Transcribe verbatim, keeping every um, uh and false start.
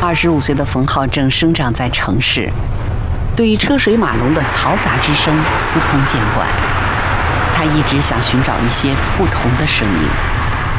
二十五岁的冯浩正生长在城市，对于车水马龙的嘈杂之声司空见惯。他一直想寻找一些不同的声音。